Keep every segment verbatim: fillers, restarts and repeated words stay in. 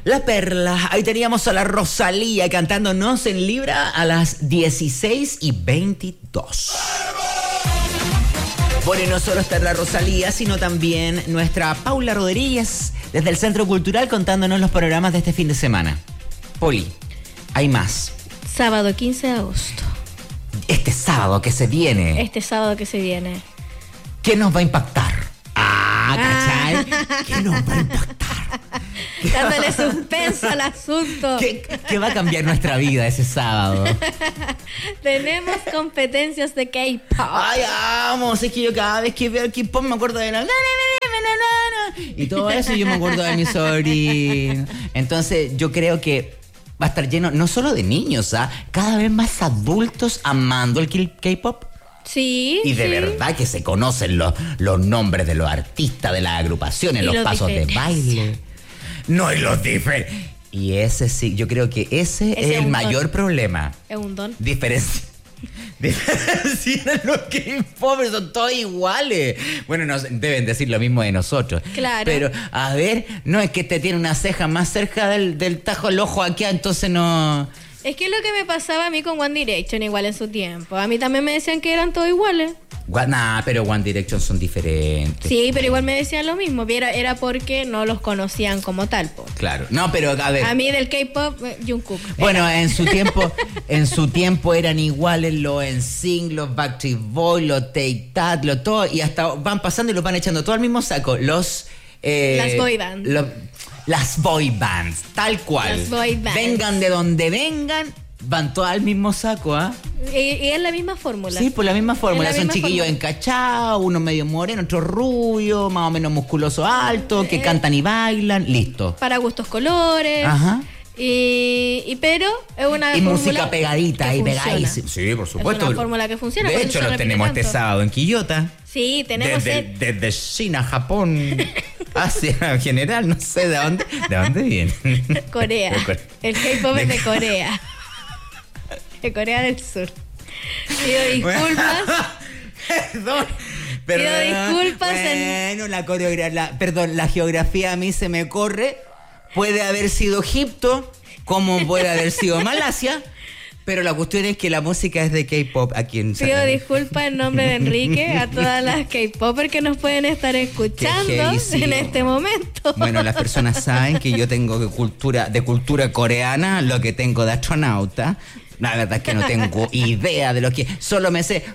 La Perla. Ahí teníamos a la Rosalía cantándonos en Libra a las dieciséis y veintidós. Bueno, y no solo está la Rosalía, sino también nuestra Paula Rodríguez desde el Centro Cultural contándonos los programas de este fin de semana. Poli, hay más. Sábado quince de agosto. Este sábado que se viene. Este sábado que se viene. ¿Qué nos va a impactar? Ah, ¿cachai? Ah. ¿Qué nos va a impactar? Dándole suspenso al asunto. ¿Qué, ¿Qué va a cambiar nuestra vida ese sábado? Tenemos competencias de K-pop. Ay, vamos, es que yo cada vez que veo el K-pop me acuerdo de la... Y todo eso yo me acuerdo de mi sobrino. Entonces yo creo que va a estar lleno no solo de niños, ¿ah? Cada vez más adultos amando el K-pop. Sí, Y de sí. verdad que se conocen los, los nombres de los artistas, de las agrupaciones, los, los pasos de baile. No, y los diferentes. Y ese sí, yo creo que ese, ese es el mayor don. problema. Es un don. Diferencia. Diferencian los K-pop, son todos iguales. Bueno, nos, deben decir lo mismo de nosotros. Claro. Pero, a ver, no es que este tiene una ceja más cerca del, del tajo del ojo aquí, entonces no... Es que es lo que me pasaba a mí con One Direction igual en su tiempo. A mí también me decían que eran todos iguales. Nah, pero One Direction son diferentes. Sí, pero igual me decían lo mismo. Era, era porque no los conocían como tal, po. Claro. No, pero a ver. A mí del K-pop, Jungkook. Bueno, era. en su tiempo, en su tiempo eran iguales los N Sync, los Backstreet Boys, los Take That, los todo, y hasta van pasando y los van echando todo al mismo saco. Los eh, Las boy bands. Los, las boy bands, tal cual. Las boy bands. Vengan de donde vengan, van todas al mismo saco, ¿ah? ¿eh? Y, y es la misma fórmula. Sí, pues la misma fórmula. La Son misma chiquillos fórmula. encachados, uno medio moreno, otro rubio, más o menos musculoso alto, que eh, cantan y bailan, listo. Para gustos colores. Ajá. Y, y pero es una y fórmula música pegadita que y funciona. pegadísima. Sí, por supuesto. Es una fórmula que funciona. De por hecho, eso se lo repite tenemos tanto. este sábado en Quillota. Sí, tenemos Desde, el... desde China, Japón, Asia general, no sé de dónde. ¿De dónde viene? Corea. De Corea. El K-pop De es de Corea. De Corea del Sur. Pido disculpas. Perdón. Pido Perdón. disculpas. Bueno, en... la coreografía, perdón, la geografía a mí se me corre. Puede haber sido Egipto, como puede haber sido Malasia, pero la cuestión es que la música es de K-pop aquí en Pido disculpas en nombre de Enrique a todas las K-popers que nos pueden estar escuchando heavy, sí. en este momento. Bueno, las personas saben que yo tengo de cultura, de cultura coreana lo que tengo de astronauta. La verdad es que no tengo idea de lo que... Solo me sé...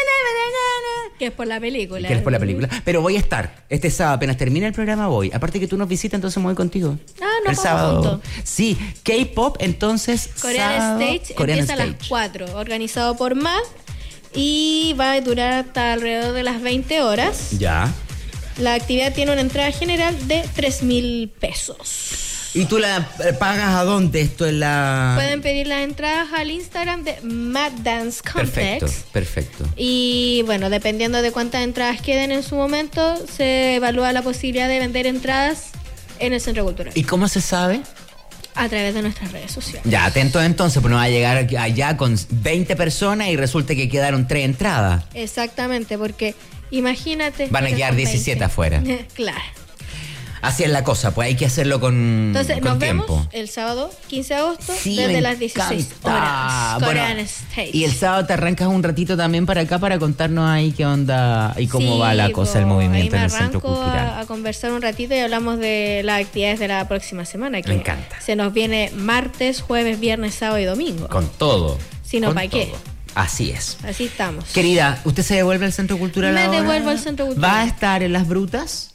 Que es por la película. Que es por la película. Pero voy a estar. Este sábado, apenas termina el programa, voy. Aparte que tú nos visitas, entonces me voy contigo. Ah, no, el vamos sábado. juntos. Sí, K-pop, entonces. Korean sábado, Stage Korean empieza Stage. a las cuatro, organizado por M A D y va a durar hasta alrededor de las veinte horas. Ya. La actividad tiene una entrada general de tres mil pesos. ¿Y tú la pagas a dónde? Esto es la... Pueden pedir las entradas al Instagram de Mad Dance Complex. Perfecto, perfecto. Y bueno, dependiendo de cuántas entradas queden en su momento, se evalúa la posibilidad de vender entradas en el Centro Cultural. ¿Y cómo se sabe? A través de nuestras redes sociales. Ya, atento entonces, pues no va a llegar allá con veinte personas y resulta que quedaron tres entradas. Exactamente, porque imagínate... Van a que quedar son diecisiete veinte. afuera. Claro. Así es la cosa, pues hay que hacerlo con, Entonces, con nos tiempo. vemos el sábado quince de agosto Sí, desde me las dieciséis encanta. horas. Korean Bueno, Stage. y el sábado te arrancas un ratito también para acá para contarnos ahí qué onda y cómo Sí, va la cosa, el po, movimiento ahí en me el Centro arranco Cultural. A, a conversar un ratito y hablamos de las actividades de la próxima semana. Que Me encanta. Se nos viene martes, jueves, viernes, sábado y domingo. Con todo. Si no, con ¿para qué? todo. Así es. Así estamos. Querida, ¿usted se devuelve al Centro Cultural Me ahora? devuelvo al Centro Cultural. ¿Va a estar en Las Brutas?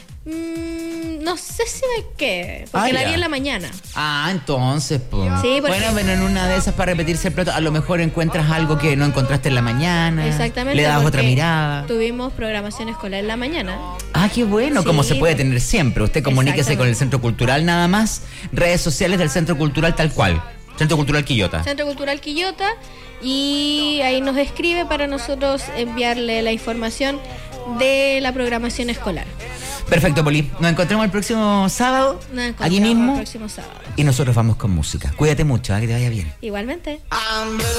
Mm, no sé si me quede, porque Ah, la ya. vi en la mañana. Ah, entonces, pues. Sí, porque- Bueno, pero en una de esas para repetirse el plato, a lo mejor encuentras algo que no encontraste en la mañana. Exactamente. Le das otra porque mirada. Tuvimos programación escolar en la mañana. Ah, qué bueno, Sí. como se puede tener siempre. Usted comuníquese con el Centro Cultural nada más. Redes sociales del Centro Cultural tal cual. Centro Cultural Quillota. Centro Cultural Quillota, y ahí nos escribe para nosotros enviarle la información de la programación escolar. Perfecto, Poli. Nos encontramos el próximo sábado. Nos encontramos Aquí mismo. el próximo sábado. Y nosotros vamos con música. Cuídate mucho, ¿eh? Que te vaya bien. Igualmente.